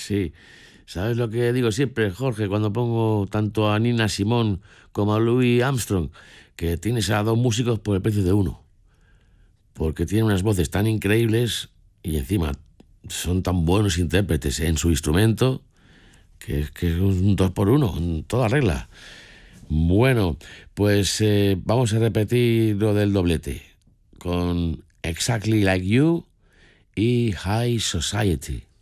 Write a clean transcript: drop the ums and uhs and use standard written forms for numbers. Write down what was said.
Sí. ¿Sabes lo que digo siempre, Jorge, cuando pongo tanto a Nina Simone como a Louis Armstrong? Que tienes a dos músicos por el precio de uno. Porque tienen unas voces tan increíbles y encima son tan buenos intérpretes en su instrumento que es un dos por uno, en toda regla. Bueno, pues vamos a repetir lo del doblete con Exactly Like You y High Society.